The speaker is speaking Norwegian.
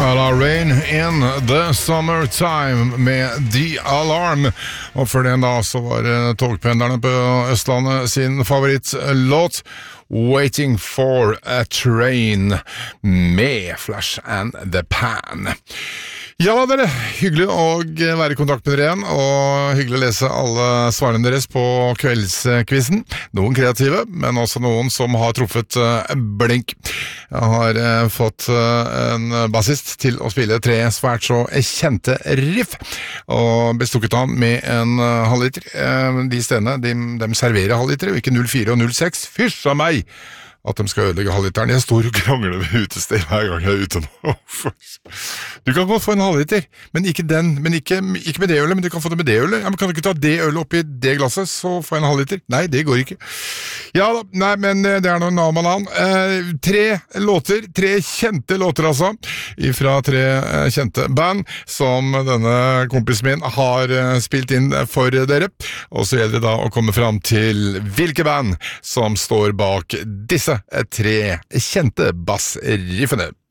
La Rain in the Summertime med The Alarm. Og før den da så var togpendlerne på Østlandet sin favorittlåt Waiting for a Train med Flash and the Pan. Ja da dere, hyggelig å være i kontakt med dere igjen, og hyggelig å lese alle svarene deres på kveldskvissen. Noen kreative, men også noen som har truffet blink. Jeg har fått en bassist til å spille 3 svært så kjente riff, og bestukket han med en halvliter. De stedene, de serverer halvliter, og ikke 0,4 og 0,6. Fysj av meg! At de skal ødelegge halvliteren. Jeg står og krangler ved utested hver gang jeg ute nå. Du kan godt få en halvliter, men ikke den, men ikke med det ølet, men du kan få det med det ølet. Ja, men kan du ikke ta det ølet oppi det glasset, så få en halvliter? Nei, det går ikke. Ja da, nei, men det noe navn. 3 låter, 3 kjente låter altså, fra 3 kjente band, som denne kompisen min har spilt inn for dere. Og så gjelder det da å komme fram til hvilke band som står bak disse 3 kjente bassriffene.